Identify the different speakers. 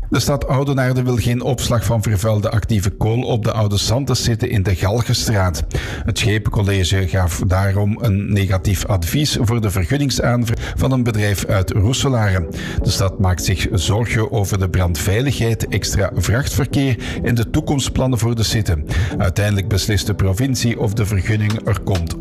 Speaker 1: De stad Oudenaarde wil geen opslag van vervuilde actieve kool op de oude Santensite in de Galgenstraat. Het Schepencollege gaf daarom een negatief advies voor de vergunningsaanvraag van een bedrijf uit Roeselare. De stad maakt zich zorgen over de brandveiligheid, extra vrachtverkeer en de toekomstplannen voor de site. Uiteindelijk beslist de provincie of de vergunning er komt